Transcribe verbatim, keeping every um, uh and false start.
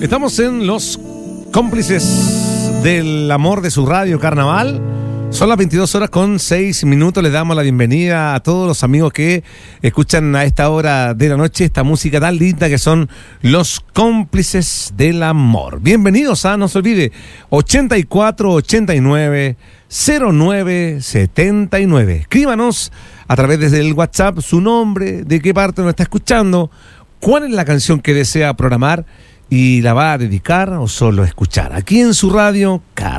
Estamos en los cómplices del amor de su radio Carnaval. Son las veintidós horas con seis minutos. Les damos la bienvenida a todos los amigos que escuchan a esta hora de la noche esta música tan linda que son los cómplices del amor. Bienvenidos a, no se olvide, ochenta y cuatro ochenta y nueve cero nueve setenta y nueve. Escríbanos a través del WhatsApp su nombre, de qué parte nos está escuchando, cuál es la canción que desea programar y la va a dedicar o solo escuchar. Aquí en su radio Carnaval.